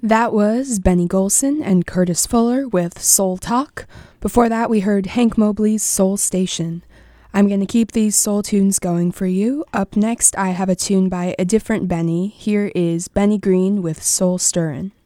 That was Benny Golson and Curtis Fuller with Soul Talk. Before that, we heard Hank Mobley's Soul Station. I'm going to keep these soul tunes going for you. Up next, I have a tune by a different Benny. Here is Benny Green with Soul Stirrin'.